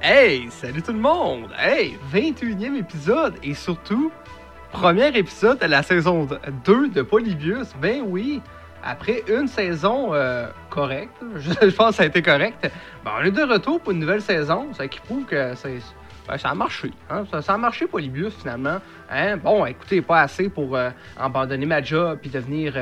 Hey, salut tout le monde! Hey, 21e épisode et surtout, premier épisode de la saison 2 de Polybius. Ben oui, après une saison correcte, je pense que ça a été correct, ben on est de retour pour une nouvelle saison, ça qui prouve que ça a marché. Hein? Ça a marché Polybius finalement. Hein? Bon, écoutez, pas assez pour abandonner ma job puis devenir...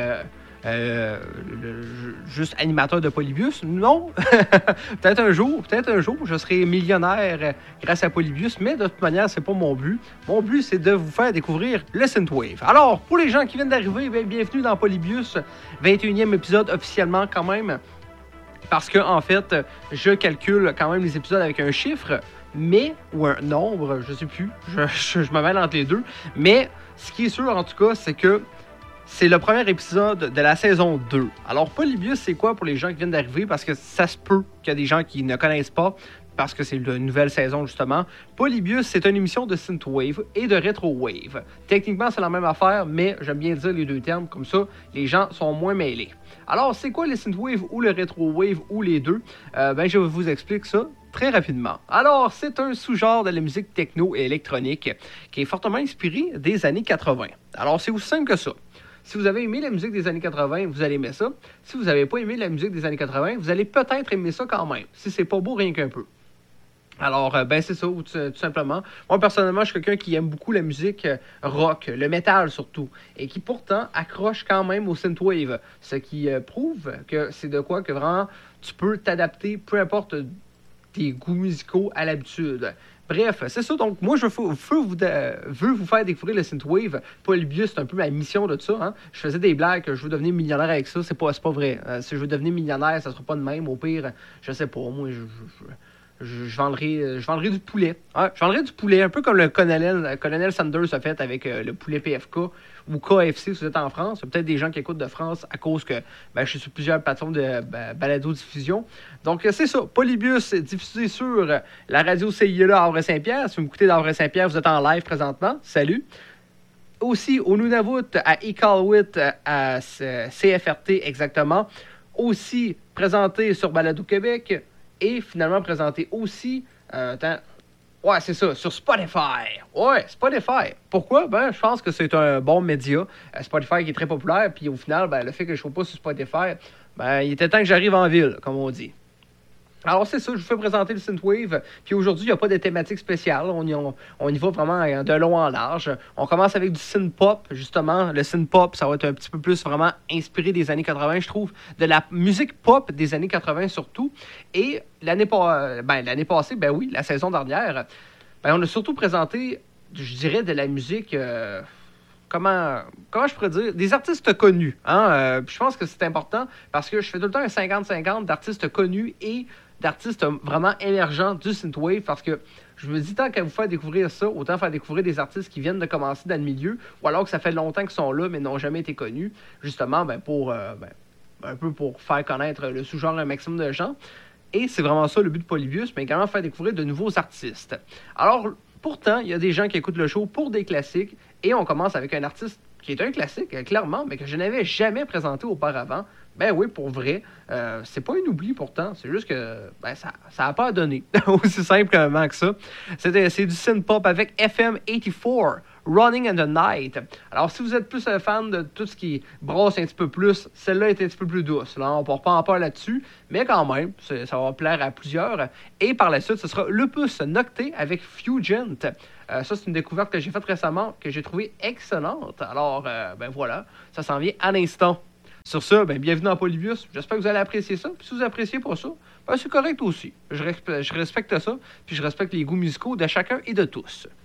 juste animateur de Polybius, non. peut-être un jour, je serai millionnaire grâce à Polybius, mais de toute manière, c'est pas mon but. Mon but, c'est de vous faire découvrir le Synthwave. Alors, pour les gens qui viennent d'arriver, bienvenue dans Polybius, 21e épisode officiellement quand même, parce que en fait, je calcule quand même les épisodes avec un chiffre, ou un nombre, je sais plus, je me mêle entre les deux, mais ce qui est sûr en tout cas, c'est que c'est le premier épisode de la saison 2. Alors, Polybius, c'est quoi pour les gens qui viennent d'arriver? Parce que ça se peut qu'il y a des gens qui ne connaissent pas, parce que c'est une nouvelle saison, justement. Polybius, c'est une émission de Synthwave et de Retrowave. Techniquement, c'est la même affaire, mais j'aime bien dire les deux termes, comme ça, les gens sont moins mêlés. Alors, c'est quoi le Synthwave ou le Retrowave ou les deux? Je vous explique ça très rapidement. Alors, c'est un sous-genre de la musique techno et électronique qui est fortement inspiré des années 80. Alors, c'est aussi simple que ça. Si vous avez aimé la musique des années 80, vous allez aimer ça. Si vous n'avez pas aimé la musique des années 80, vous allez peut-être aimer ça quand même, si c'est pas beau rien qu'un peu. Alors, c'est ça, tout simplement. Moi, personnellement, je suis quelqu'un qui aime beaucoup la musique rock, le métal surtout, et qui pourtant accroche quand même au synthwave, ce qui prouve que c'est de quoi que vraiment tu peux t'adapter, peu importe tes goûts musicaux à l'habitude. Bref, c'est ça. Donc, moi, je veux vous faire découvrir le Synthwave. Polybius, c'est un peu ma mission de ça. Hein? Je faisais des blagues que je veux devenir millionnaire avec ça. C'est pas vrai. Si je veux devenir millionnaire, ça sera pas de même. Au pire, je sais pas. Moi, je vendrai du poulet. Hein? Je vendrai du poulet, un peu comme le colonel Sanders a fait avec le poulet PFK ou KFC si vous êtes en France. Il y a peut-être des gens qui écoutent de France à cause que je suis sur plusieurs plateformes de balado-diffusion. Donc, c'est ça. Polybius est diffusé sur la radio CILA à Havre-Saint-Pierre. Si vous m'écoutez d'Havre-Saint-Pierre, vous êtes en live présentement. Salut. Aussi, au Nunavut, à Iqaluit, à CFRT exactement. Aussi, présenté sur Balado Québec. Et finalement présenté aussi, c'est ça, sur Spotify. Ouais, Spotify. Pourquoi? Je pense que c'est un bon média. Spotify qui est très populaire, puis au final, le fait que je ne sois pas sur Spotify, il était temps que j'arrive en ville, comme on dit. Alors c'est ça, je vous fais présenter le Synthwave, puis aujourd'hui, il n'y a pas de thématique spéciale, on y va vraiment de long en large. On commence avec du synth-pop, justement. Le synth-pop, ça va être un petit peu plus vraiment inspiré des années 80, je trouve, de la musique pop des années 80 surtout. Et l'année passée, la saison dernière, on a surtout présenté, je dirais, de la musique... Comment je pourrais dire? Des artistes connus. Hein? Je pense que c'est important parce que je fais tout le temps un 50-50 d'artistes connus et d'artistes vraiment émergents du synthwave parce que je me dis tant qu'à vous faire découvrir ça, autant faire découvrir des artistes qui viennent de commencer dans le milieu ou alors que ça fait longtemps qu'ils sont là mais n'ont jamais été connus, justement pour un peu pour faire connaître le sous-genre un maximum de gens. Et c'est vraiment ça le but de Polybius, mais également faire découvrir de nouveaux artistes. Alors, pourtant, il y a des gens qui écoutent le show pour des classiques et on commence avec un artiste qui est un classique, clairement, mais que je n'avais jamais présenté auparavant. Ben oui, pour vrai. C'est pas un oubli pourtant, c'est juste que ça n'a pas donné. Aussi simplement que ça. C'est du synth-pop avec FM84, Running in the Night. Alors, si vous êtes plus fan de tout ce qui brosse un petit peu plus, celle-là est un petit peu plus douce. Là, on ne part pas en peur là-dessus, mais quand même, ça va plaire à plusieurs. Et par la suite, ce sera Lupus Nocté avec Fugent. Ça, c'est une découverte que j'ai faite récemment, que j'ai trouvée excellente. Alors, voilà, ça s'en vient à l'instant. Sur ça, bienvenue dans Polybius. J'espère que vous allez apprécier ça. Puis si vous appréciez pas ça, c'est correct aussi. Je respecte ça, puis je respecte les goûts musicaux de chacun et de tous.